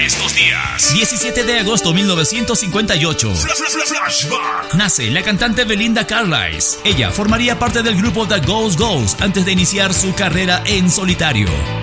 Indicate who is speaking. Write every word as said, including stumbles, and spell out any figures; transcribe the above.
Speaker 1: Estos días,
Speaker 2: diecisiete de agosto de mil novecientos cincuenta y ocho,
Speaker 1: Flashback.
Speaker 2: nace la cantante Belinda Carlisle. Ella formaría parte del grupo The Ghost Ghost antes de iniciar su carrera en solitario.